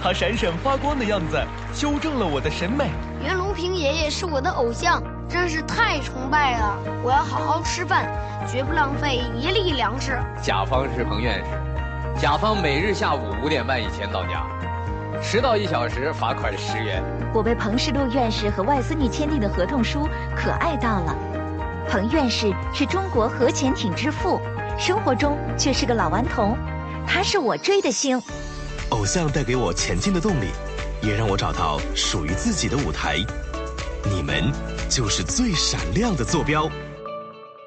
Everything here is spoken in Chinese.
他闪闪发光的样子修正了我的审美。 袁隆平爷爷是我的偶像，真是太崇拜了！我要好好吃饭，绝不浪费一粒粮食。 甲方是彭院士，甲方每日下午5点半以前到家，迟到1小时罚款10元。 我被彭世禄院士和外孙女签订的合同书可爱到了。彭院士是中国核潜艇之父，生活中却是个老顽童，他是我追的星。 偶像带给我前进的动力，也让我找到属于自己的舞台。你们就是最闪亮的坐标。